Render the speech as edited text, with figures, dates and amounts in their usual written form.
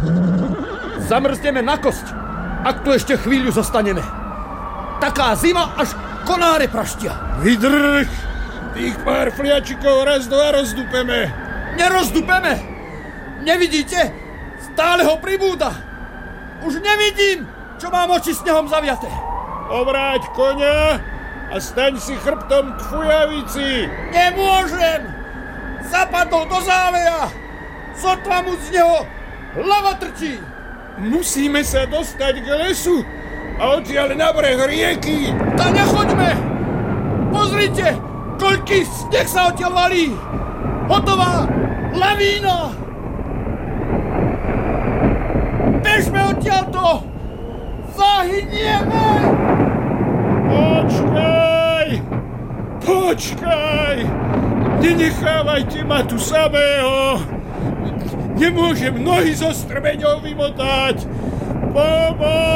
Zamrzneme na kosť, ak tu ešte chvíľu zostaneme. Taká zima, až konáre praštia. Vydrž! Tých pár fliačikov raz dva rozdupeme. Nerozdupeme! Nevidíte? Stále ho pribúda. Už nevidím, čo mám oči snehom zaviaté. Obráť koňa a staň si chrbtom k fujavici. Nemôžem! Zapadol do záveja. Sotva mu z neho hlava trčí. Musíme sa dostať k lesu a odtiaľ na breh rieky. Tak nechoďme! Pozrite, koľký sneh sa odtiaľ valí. Hotová lavína. Bežme odtiaľto! Zahynieme! Počkaj! Nenechávajte ma tu samého! Nemôžem nohy so strmeňou vymotať! Pomoc!